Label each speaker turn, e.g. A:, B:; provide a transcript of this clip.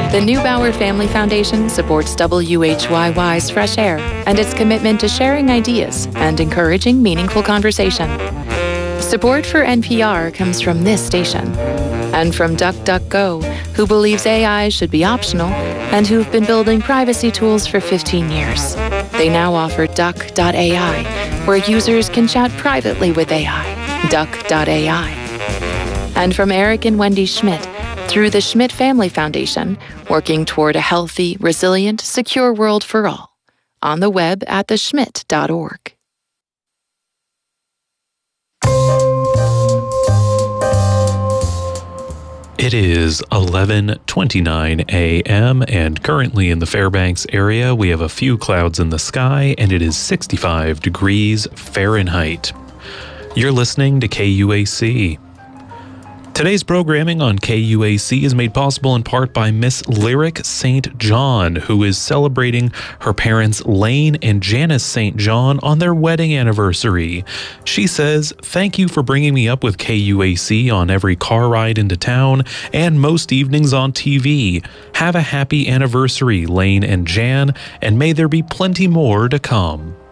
A: The Neubauer Family Foundation supports WHYY's Fresh Air and its commitment to sharing ideas and encouraging meaningful conversation. Support for NPR comes from this station and from DuckDuckGo, who believes AI should be optional and who've been building privacy tools for 15 years. They now offer Duck.ai, where users can chat privately with AI. Duck.ai. And from Eric and Wendy Schmidt, through the Schmidt Family Foundation, working toward a healthy, resilient, secure world for all. On the web at theschmidt.org.
B: It is 11:29 a.m. and currently in the Fairbanks area we have a few clouds in the sky and it is 65 degrees Fahrenheit. You're listening to KUAC. Today's programming on KUAC is made possible in part by Miss Lyric St. John, who is celebrating her parents Lane and Janice St. John on their wedding anniversary. She says, "Thank you for bringing me up with KUAC on every car ride into town and most evenings on TV. Have a happy anniversary, Lane and Jan, and may there be plenty more to come."